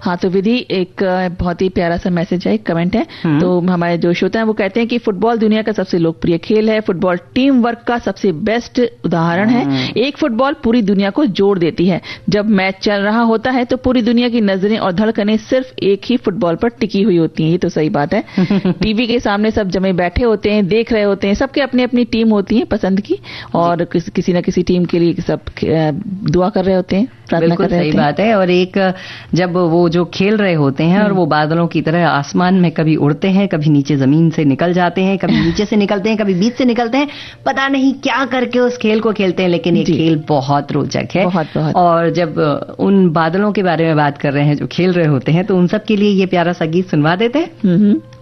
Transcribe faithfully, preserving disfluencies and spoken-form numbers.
हाँ, तो विधि एक बहुत ही प्यारा सा मैसेज है, एक कमेंट है। तो हमारे जो श्रोता हैं वो कहते हैं कि फुटबॉल दुनिया का सबसे लोकप्रिय खेल है, फुटबॉल टीम वर्क का सबसे बेस्ट उदाहरण है। एक फुटबॉल पूरी दुनिया को जोड़ देती है। जब मैच चल रहा होता है तो पूरी दुनिया की नजरें और धड़कनें सिर्फ एक ही फुटबॉल पर टिकी हुई होती हैं। ये तो सही बात है। टीवी के सामने सब जमे बैठे होते हैं, देख रहे होते हैं, सबके अपनी अपनी टीम होती है पसंद की, और किस, किसी न किसी टीम के लिए सब दुआ कर रहे होते हैं, प्रार्थना कर रहे होते हैं। सही बात है। और एक जब वो जो खेल रहे होते हैं और वो बादलों की तरह आसमान में कभी उड़ते हैं, कभी नीचे जमीन से निकल जाते हैं, कभी नीचे से निकलते हैं, कभी बीच से निकलते हैं, पता नहीं क्या करके उस खेल को खेलते हैं, लेकिन ये खेल बहुत रोचक है। बहुत बहुत। और जब उन बादलों के बारे में बात कर रहे हैं जो खेल रहे होते हैं, तो उन सब के लिए ये प्यारा सा गीत सुनवा देते हैं।